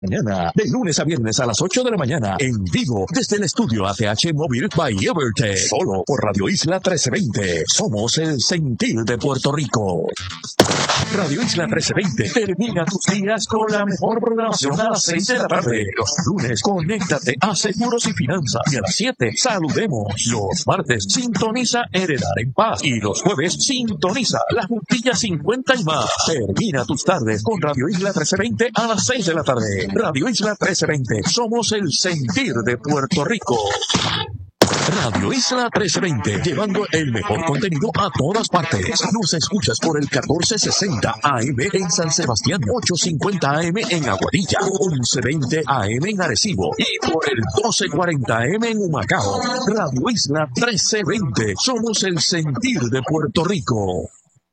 Mañana, de lunes a viernes a las 8 de la mañana, en vivo, desde el estudio ATH Móvil by Evertech, solo por Radio Isla 1320. Somos el sentir de Puerto Rico. Radio Isla 1320 termina tus días con la mejor programación a las 6 de la tarde. Los lunes, conéctate a Seguros y Finanzas. Y a las 7, saludemos. Los martes, sintoniza Heredar en Paz. Y los jueves, sintoniza La Juntilla 50 y más. Termina tus tardes con Radio Isla 1320 a las 6 de la tarde. Radio Isla 1320. Somos el sentir de Puerto Rico. Radio Isla 1320, llevando el mejor contenido a todas partes. Nos escuchas por el 1460 AM en San Sebastián, 850 AM en Aguadilla, 1120 AM en Arecibo y por el 1240 AM en Humacao. Radio Isla 1320, somos el sentir de Puerto Rico.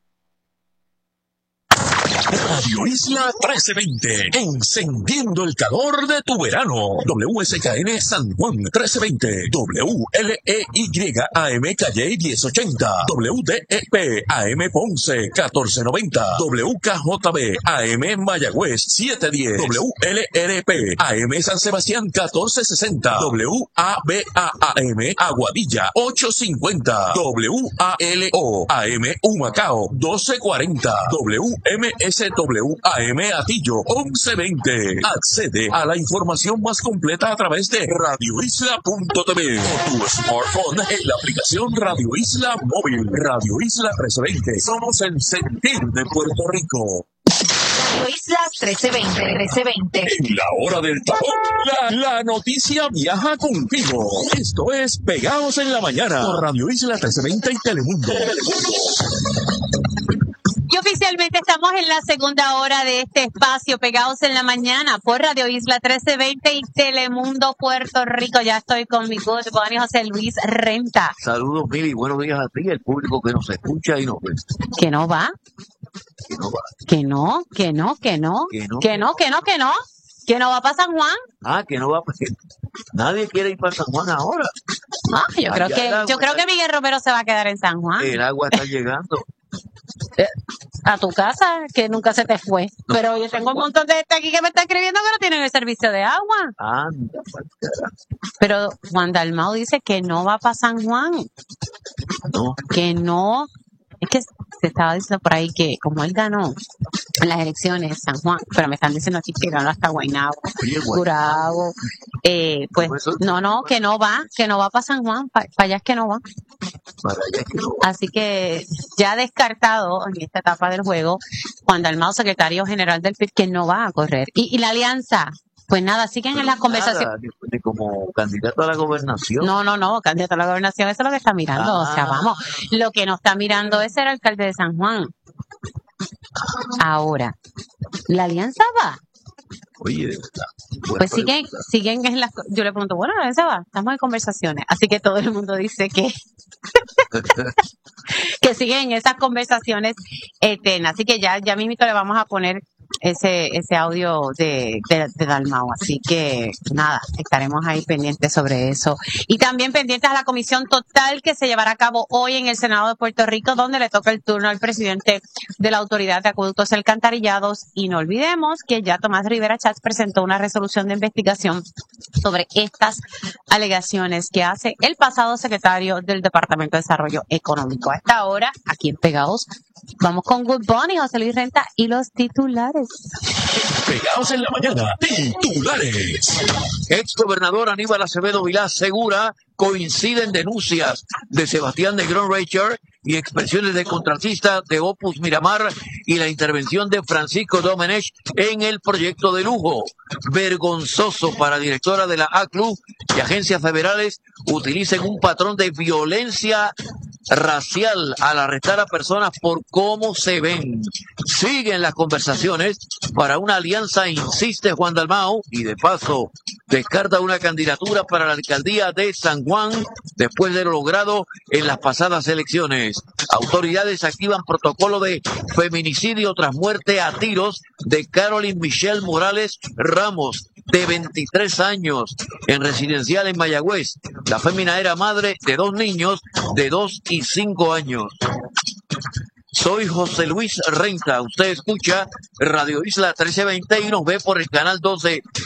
Radio Isla 1320, encendiendo el calor de tu verano. WSKN San Juan 1320, WLEY AM Calle 1080, WDEP AM Ponce 1490, WKJB AM Mayagüez 710, WLRP AM San Sebastián 1460, WABA AM Aguadilla 850, WALO AM Humacao 1240, WMSWAM Atillo 1120. Accede a la información más completa a través de radioisla.tv o tu smartphone en la aplicación Radio Isla Móvil. Radio Isla 1320. Somos el sentir de Puerto Rico. Radio Isla 1320. En la hora del tapón, la noticia viaja contigo. Esto es Pegados en la Mañana por Radio Isla 1320 y Telemundo. Y oficialmente estamos en la segunda hora de este espacio, Pegados en la Mañana, por Radio Isla 1320 y Telemundo Puerto Rico. Ya estoy con mi good buddy José Luis Renta. Saludos, Mili, buenos días a ti, el público que nos escucha y nos ve. ¿Que no va? Que no va. ¿Que no? ¿Que no? ¿Que no? ¿Que no? ¿Que no? ¿Que no? ¿Que no va para San Juan? Que no va, porque nadie quiere ir para San Juan ahora. Yo creo que Miguel Romero se va a quedar en San Juan. El agua está llegando. A tu casa, que nunca se te fue. No. Pero yo tengo un montón de gente aquí que me está escribiendo que no tienen el servicio de agua. Anda, pero Juan Dalmau dice que no va para San Juan. No. Que no. Es que se estaba diciendo por ahí que como él ganó en las elecciones San Juan, pero me están diciendo aquí que ganó hasta Guaynabo, Gurabo, pues no, que no va para San Juan, para allá es que no va. Así que ya descartado en esta etapa del juego, Juan Dalmau, secretario general del PIB, que no va a correr. Y la alianza, pues nada, siguen en las conversaciones. De como candidato a la gobernación. No, candidato a la gobernación, eso es lo que está mirando. O sea, vamos, lo que no está mirando es el alcalde de San Juan. Ahora, ¿la alianza va? Oye, de verdad. Pues siguen en las... Yo le pregunto, bueno, la alianza va, estamos en conversaciones. Así que todo el mundo dice que... que siguen esas conversaciones eternas. Así que ya mismito le vamos a poner ese audio de Dalmau. Así que nada, estaremos ahí pendientes sobre eso. Y también pendientes a la comisión total que se llevará a cabo hoy en el Senado de Puerto Rico, donde le toca el turno al presidente de la Autoridad de Acueductos y Alcantarillados. Y no olvidemos que ya Tomás Rivera Chats presentó una resolución de investigación sobre estas alegaciones que hace el pasado secretario del Departamento de Desarrollo Económico. A esta hora, aquí en Pegados, vamos con Good Bunny, José Luis Renta y los titulares. Pegados en la Mañana, titulares. Ex gobernador Aníbal Acevedo Vilá asegura coinciden denuncias de Sebastián Negrón Reicher y expresiones de contratista de Opus Miramar y la intervención de Francisco Domenech en el proyecto de lujo. Vergonzoso para directora de la ACLU y agencias federales utilicen un patrón de violencia racial al arrestar a personas por cómo se ven. Siguen las conversaciones para una alianza, insiste Juan Dalmau, y de paso descarta una candidatura para la alcaldía de San Juan después de lo logrado en las pasadas elecciones. Autoridades activan protocolo de feminicidio tras muerte a tiros de Carolyn Michelle Morales Ramos, de 23 años, en residencial en Mayagüez. La fémina era madre de 2 niños de 2 y 5 años. Soy José Luis Renta. Usted escucha Radio Isla 1320 y nos ve por el canal 12